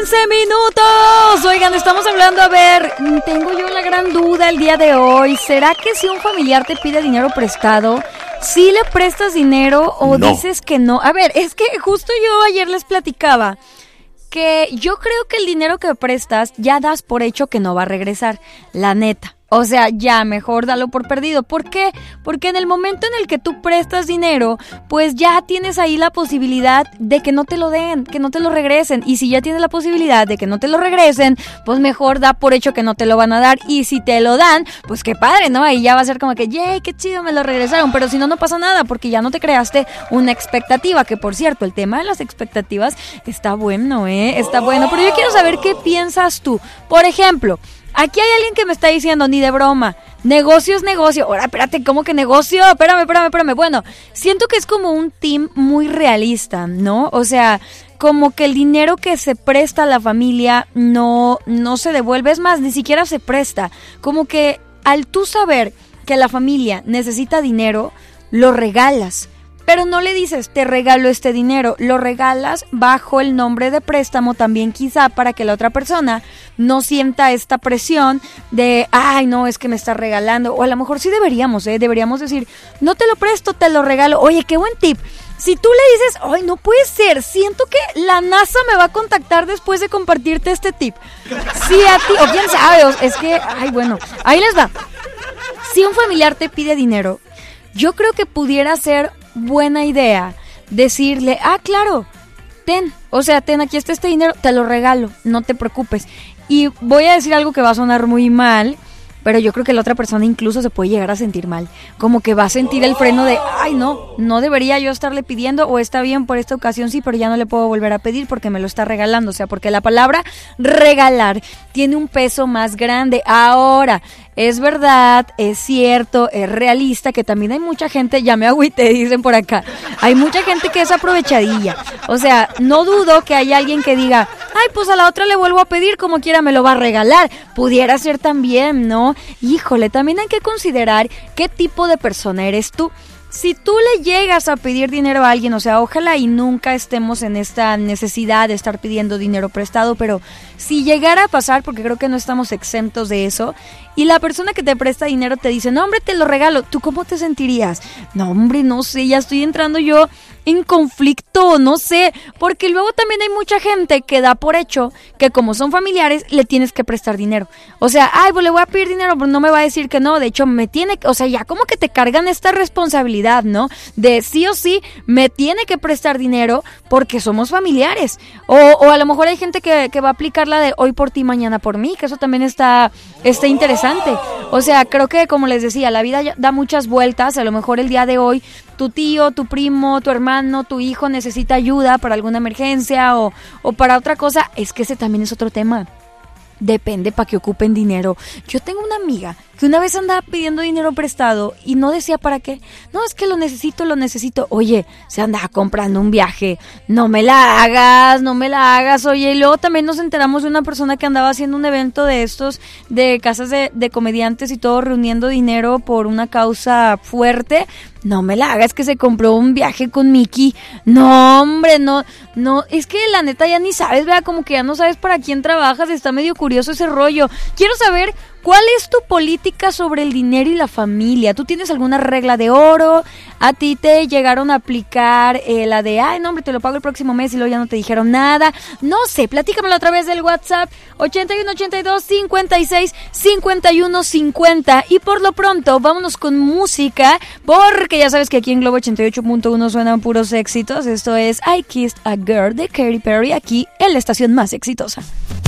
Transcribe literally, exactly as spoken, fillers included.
quince minutos. Oigan, estamos hablando, a ver, tengo yo la gran duda el día de hoy. ¿Será que si un familiar te pide dinero prestado, sí le prestas dinero o no. dices que no? A ver, es que justo yo ayer les platicaba que yo creo que el dinero que prestas ya das por hecho que no va a regresar, la neta. O sea, ya mejor dalo por perdido. ¿Por qué? Porque en el momento en el que tú prestas dinero, pues ya tienes ahí la posibilidad de que no te lo den, que no te lo regresen. Y si ya tienes la posibilidad de que no te lo regresen, pues mejor da por hecho que no te lo van a dar. Y si te lo dan, pues qué padre, ¿no? Ahí ya va a ser como que, yay, qué chido, me lo regresaron. Pero si no, no pasa nada, porque ya no te creaste una expectativa. Que por cierto, el tema de las expectativas está bueno, ¿eh? Está bueno. Pero yo quiero saber qué piensas tú. Por ejemplo, aquí hay alguien que me está diciendo, ni de broma, negocio es negocio. Ahora, espérate, ¿cómo que negocio? Espérame, espérame, espérame. Bueno, siento que es como un team muy realista, ¿no? O sea, como que el dinero que se presta a la familia no, no se devuelve. Es más, ni siquiera se presta. Como que al tú saber que la familia necesita dinero, lo regalas. Pero no le dices, te regalo este dinero, lo regalas bajo el nombre de préstamo también, quizá para que la otra persona no sienta esta presión de, ay, no, es que me está regalando. O a lo mejor sí deberíamos, ¿eh? Deberíamos decir, no te lo presto, te lo regalo. Oye, qué buen tip. Si tú le dices, ay, no puede ser, siento que la NASA me va a contactar después de compartirte este tip. Si a ti, o quién sabe, o, es que, ay, bueno, ahí les va. Si un familiar te pide dinero, yo creo que pudiera ser buena idea decirle, ah, claro, ten, o sea, ten, aquí está este dinero, te lo regalo, no te preocupes. Y voy a decir algo que va a sonar muy mal, pero yo creo que la otra persona incluso se puede llegar a sentir mal, como que va a sentir el freno de, ay, no, no debería yo estarle pidiendo, o está bien por esta ocasión sí, pero ya no le puedo volver a pedir porque me lo está regalando. O sea, porque la palabra regalar tiene un peso más grande. Ahora, es verdad, es cierto, es realista que también hay mucha gente, ya me agüité, dicen por acá, hay mucha gente que es aprovechadilla. O sea, no dudo que haya alguien que diga, ay, pues a la otra le vuelvo a pedir, como quiera me lo va a regalar. Pudiera ser también, ¿no? Híjole, también hay que considerar qué tipo de persona eres tú. Si tú le llegas a pedir dinero a alguien, o sea, ojalá y nunca estemos en esta necesidad de estar pidiendo dinero prestado, pero si llegara a pasar, porque creo que no estamos exentos de eso, y la persona que te presta dinero te dice, no, hombre, te lo regalo, ¿tú cómo te sentirías? No, hombre, no sé, ya estoy entrando yo en conflicto, no sé, porque luego también hay mucha gente que da por hecho que como son familiares, le tienes que prestar dinero. O sea, ay, pues le voy a pedir dinero, pero no me va a decir que no, de hecho me tiene, o sea, ya como que te cargan esta responsabilidad, ¿no? De sí o sí, me tiene que prestar dinero porque somos familiares. O, o a lo mejor hay gente que, que va a aplicar la de hoy por ti, mañana por mí, que eso también está, está interesante. O sea, creo que como les decía, la vida da muchas vueltas. A lo mejor el día de hoy tu tío, tu primo, tu hermano, tu hijo necesita ayuda para alguna emergencia o, o para otra cosa. Es que ese también es otro tema. Depende para que ocupen dinero. Yo tengo una amiga que una vez andaba pidiendo dinero prestado y no decía para qué. No, es que lo necesito, lo necesito. Oye, se andaba comprando un viaje. No me la hagas, no me la hagas. Oye, y luego también nos enteramos de una persona que andaba haciendo un evento de estos, de casas de, de comediantes y todo, reuniendo dinero por una causa fuerte. No me la hagas, que se compró un viaje con Mickey. No, hombre, no, no, es que la neta ya ni sabes, vea, como que ya no sabes para quién trabajas, está medio curioso ese rollo. Quiero saber, ¿cuál es tu política sobre el dinero y la familia? ¿Tú tienes alguna regla de oro? ¿A ti te llegaron a aplicar eh, la de, ay, no, hombre, te lo pago el próximo mes y luego ya no te dijeron nada? No sé, platícamelo a través del WhatsApp ochenta y uno ochenta y dos cincuenta y seis cincuenta y uno cincuenta. Y por lo pronto, vámonos con música, porque ya sabes que aquí en Globo ochenta y ocho punto uno suenan puros éxitos. Esto es I Kissed a Girl de Katy Perry, aquí en la estación más exitosa.